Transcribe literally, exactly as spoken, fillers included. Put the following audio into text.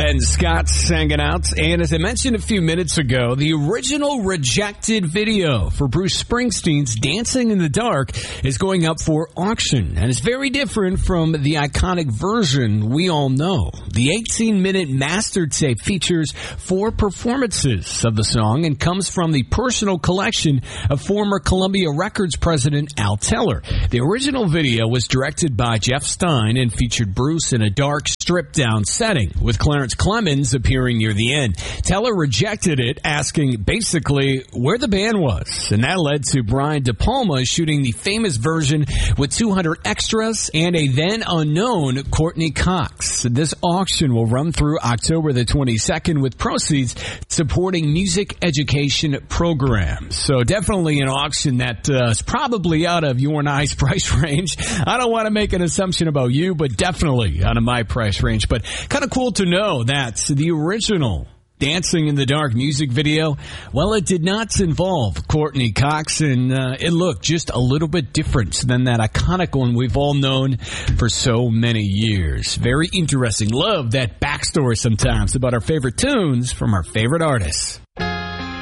Ben Scott hanging out. And as I mentioned a few minutes ago, the original rejected video for Bruce Springsteen's Dancing in the Dark is going up for auction. And it's very different from the iconic version we all know. The eighteen-minute master tape features four performances of the song and comes from the personal collection of former Columbia Records president Al Teller. The original video was directed by Jeff Stein and featured Bruce in a dark, stripped-down setting, with Clarence Clemons appearing near the end. Teller rejected it, asking basically where the band was, and that led to Brian De Palma shooting the famous version with two hundred extras and a then-unknown Courtney Cox. This auction will run through October the twenty-second, with proceeds supporting music education programs. So definitely an auction that uh, is probably out of your and I's price range. I don't want to make an assumption about you, but definitely out of my price range. But kind of cool to know that the original Dancing in the Dark music video, well, it did not involve Courtney Cox, and uh, it looked just a little bit different than that iconic one we've all known for so many years. Very interesting. Love that backstory sometimes about our favorite tunes from our favorite artists.